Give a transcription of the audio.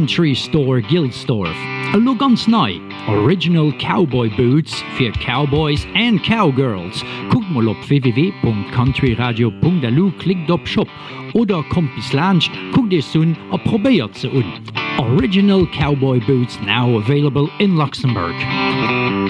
Country Store Gilsdorf. Lo ganz nei, Original Cowboy Boots fir Cowboys and Cowgirls. Guckt mal op www.countryradio.delu, klickt op Shop oder kommt bis Lunch, guckt dir sun a probéiert ze un. Original Cowboy Boots now available in Luxembourg.